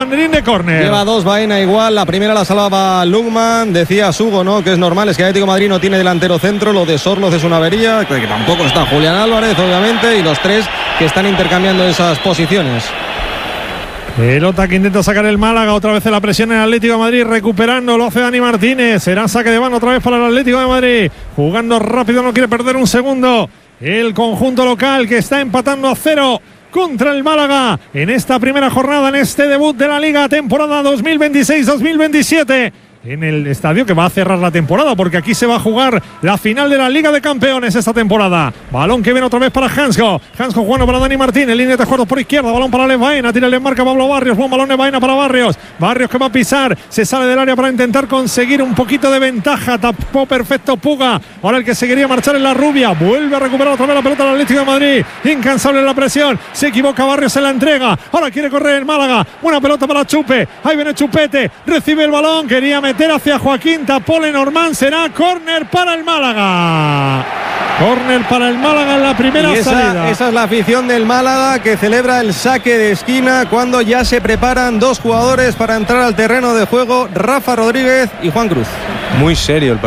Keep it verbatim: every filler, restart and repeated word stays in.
de córner. Lleva dos, Baena igual. La primera la salvaba Lungman. Decía Sugo, ¿no? Que es normal, es que Atlético de Madrid no tiene delantero centro. Lo de Sorloz es una avería. Que tampoco está Julián Álvarez, obviamente. Y los tres que están intercambiando esas posiciones. Pelota que intenta sacar el Málaga. Otra vez en la presión en el Atlético de Madrid. Recuperando, lo hace Dani Martínez. Será saque de mano otra vez para el Atlético de Madrid. Jugando rápido, no quiere perder un segundo. El conjunto local que está empatando a cero contra el Málaga en esta primera jornada, en este debut de la Liga, temporada dos mil veintiséis dos mil veintisiete. En el estadio que va a cerrar la temporada, porque aquí se va a jugar la final de la Liga de Campeones esta temporada. Balón que viene otra vez para Hansko. Hansko jugando para Dani Martínez. Línea de juegos por izquierda. Balón para Alex Baena. Tira, le marca Pablo Barrios. Buen balón de Baena para Barrios. Barrios que va a pisar. Se sale del área para intentar conseguir un poquito de ventaja. Tapó perfecto Puga. Ahora el que se quería marchar en la Rubia. Vuelve a recuperar otra vez la pelota del Atlético de Madrid. Incansable en la presión. Se equivoca Barrios en la entrega. Ahora quiere correr el Málaga. Buena pelota para Chupe. Ahí viene Chupete. Recibe el balón. Quería meter hacia Joaquín, tapó Lenormand, será córner para el Málaga. Córner para el Málaga en la primera y esa, salida. Esa es la afición del Málaga, que celebra el saque de esquina cuando ya se preparan dos jugadores para entrar al terreno de juego, Rafa Rodríguez y Juan Cruz. Muy serio el partido.